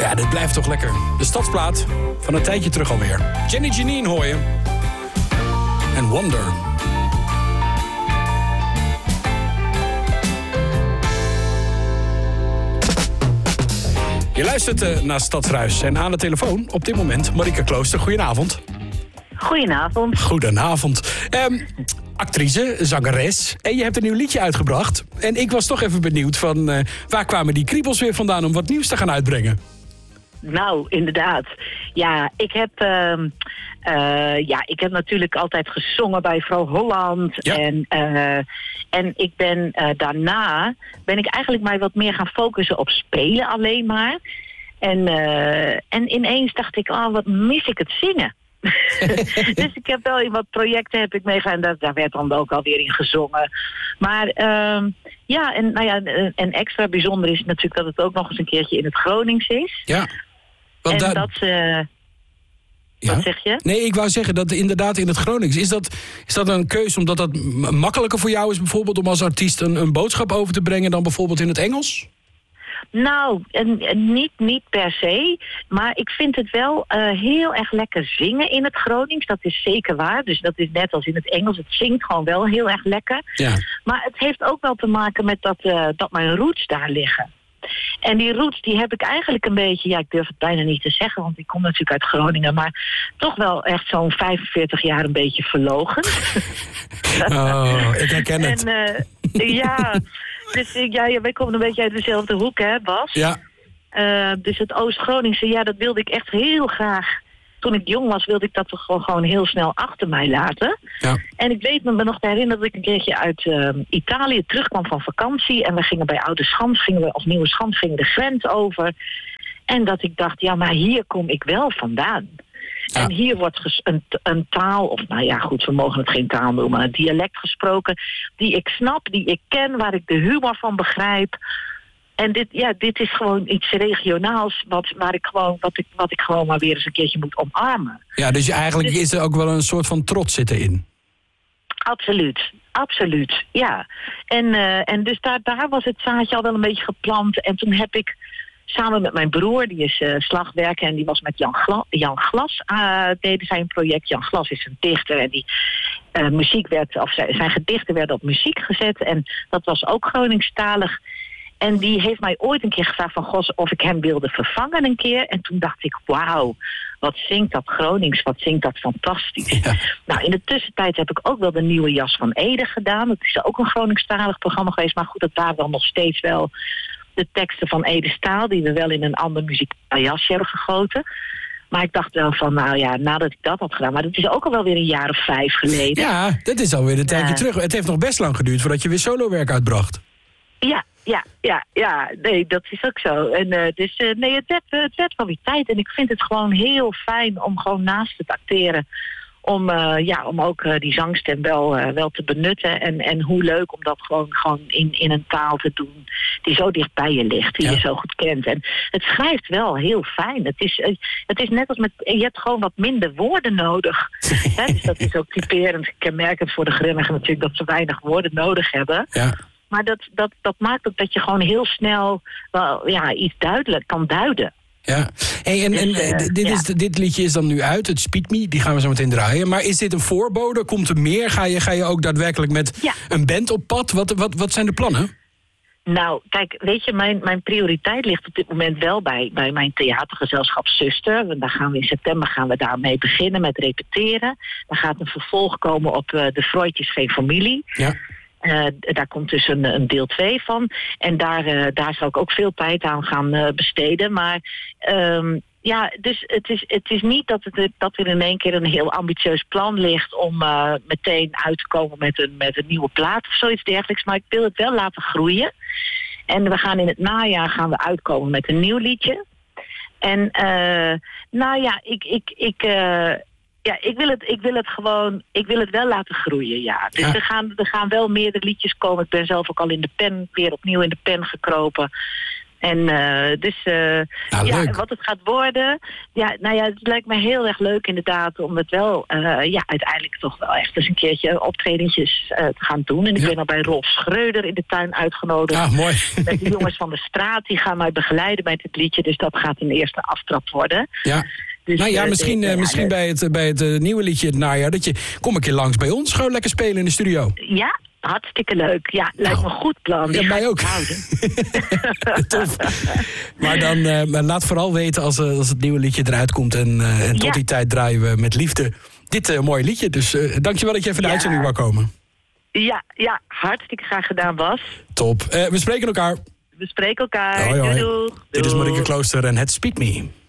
Ja, dit blijft toch lekker. De stadsplaat van een tijdje terug alweer. Jenny Janine hoor je. En Wonder. Je luistert naar Stadsruis en aan de telefoon op dit moment Marieke Klooster. Goedenavond. Goedenavond. Goedenavond. Actrice, zangeres. En je hebt een nieuw liedje uitgebracht. En ik was toch even benieuwd van waar kwamen die kriebels weer vandaan om wat nieuws te gaan uitbrengen? Nou, inderdaad. Ja, ik heb natuurlijk altijd gezongen bij Vrouw Holland. Ja. En ik ben daarna ik eigenlijk mij wat meer gaan focussen op spelen alleen maar. En ineens dacht ik, wat mis ik het zingen. Dus ik heb wel in wat projecten meegegaan. Daar werd dan ook alweer in gezongen. Maar en extra bijzonder is natuurlijk dat het ook nog eens een keertje in het Gronings is. Ja. Want en wat zeg je? Nee, ik wou zeggen dat inderdaad in het Gronings. Is dat een keuze omdat dat makkelijker voor jou is bijvoorbeeld om als artiest een boodschap over te brengen dan bijvoorbeeld in het Engels? Nou, niet per se. Maar ik vind het wel heel erg lekker zingen in het Gronings. Dat is zeker waar. Dus dat is net als in het Engels. Het zingt gewoon wel heel erg lekker. Ja. Maar het heeft ook wel te maken met dat mijn roots daar liggen. En die roots die heb ik eigenlijk een beetje, ik durf het bijna niet te zeggen, want ik kom natuurlijk uit Groningen, maar toch wel echt zo'n 45 jaar een beetje verlogen. Oh, ik herken het. Dus wij komen een beetje uit dezelfde hoek, hè, Bas? Ja. Dus het Oost-Groningse, dat wilde ik echt heel graag. Toen ik jong was, wilde ik dat toch gewoon heel snel achter mij laten. Ja. En ik weet me nog te herinneren dat ik een keertje uit Italië terugkwam van vakantie. En we gingen bij Oude Schans, Nieuwe Schans, gingen de grens over. En dat ik dacht, maar hier kom ik wel vandaan. Ja. En hier wordt een taal, of we mogen het geen taal noemen, maar een dialect gesproken, die ik snap, die ik ken, waar ik de humor van begrijp. En dit is gewoon iets regionaals wat ik gewoon maar weer eens een keertje moet omarmen. Ja, dus eigenlijk is er ook wel een soort van trots zitten in. Absoluut, ja. En dus daar was het zaadje al wel een beetje geplant. En toen heb ik samen met mijn broer, die is slagwerker en die was met Jan Glas, deden zij een project. Jan Glas is een dichter en die zijn gedichten werden op muziek gezet. En dat was ook Groningstalig. En die heeft mij ooit een keer gevraagd van of ik hem wilde vervangen een keer. En toen dacht ik, wauw, wat zingt dat Gronings, wat zingt dat fantastisch. Ja. Nou, in de tussentijd heb ik ook wel de Nieuwe Jas van Ede gedaan. Dat is ook een Groningstalig programma geweest. Maar goed, dat waren dan nog steeds wel de teksten van Ede Staal, die we wel in een ander muzikaal jasje hebben gegoten. Maar ik dacht wel van, nadat ik dat had gedaan, maar dat is ook al wel weer een jaar of 5 geleden. Ja, dat is alweer een tijdje terug. Het heeft nog best lang geduurd voordat je weer solowerk uitbracht. Ja, nee, dat is ook zo. En het werd wel weer tijd. En ik vind het gewoon heel fijn om gewoon naast het acteren, om ook die zangstem wel te benutten. En hoe leuk om dat gewoon in een taal te doen die zo dicht bij je ligt, die je zo goed kent. En het schrijft wel heel fijn. Het is net als je hebt gewoon wat minder woorden nodig. Hè? Dus dat is ook typerend, kenmerkend voor de Grimmigen natuurlijk, dat ze weinig woorden nodig hebben. Ja. Maar dat maakt ook dat je gewoon heel snel iets duidelijk kan duiden. Ja, dit liedje is dan nu uit, het Speed Me, die gaan we zo meteen draaien. Maar is dit een voorbode? Komt er meer? Ga je ook daadwerkelijk met een band op pad? Wat zijn de plannen? Nou, kijk, weet je, mijn prioriteit ligt op dit moment wel bij mijn theatergezelschap Zuster. Daar gaan we in september daarmee beginnen met repeteren. Dan gaat een vervolg komen op De Freudjes Geen Familie. Ja. Daar komt dus een deel 2 van. En daar zal ik ook veel tijd aan gaan besteden. Maar dus het is niet dat er in één keer een heel ambitieus plan ligt om meteen uit te komen met een nieuwe plaat of zoiets dergelijks. Maar ik wil het wel laten groeien. En we gaan in het najaar uitkomen met een nieuw liedje. En ik wil het wel laten groeien, ja. Dus er gaan wel meerdere liedjes komen. Ik ben zelf ook al weer opnieuw in de pen gekropen. En wat het gaat worden... het lijkt me heel erg leuk inderdaad om het wel... uiteindelijk toch wel echt eens een keertje optredentjes te gaan doen. En ik ben al bij Rolf Schreuder in de tuin uitgenodigd. Ah, mooi. Met de jongens van de straat, die gaan mij begeleiden bij dit liedje. Dus dat gaat een eerste aftrap worden. Ja. Dus, misschien bij het nieuwe liedje het najaar... dat je kom een keer langs bij ons, gewoon lekker spelen in de studio. Ja, hartstikke leuk. Ja, lijkt me een goed plan. Ja, mij ook. Tof. Maar dan laat vooral weten als het nieuwe liedje eruit komt. En tot die tijd draaien we met liefde dit mooie liedje. Dus dankjewel dat je even in de uitzending wou komen. Ja, hartstikke graag gedaan, Bas. Top. We spreken elkaar. We spreken elkaar. Hoi, hoi. Doei. Dit is Marieke Klooster en het Speak Me.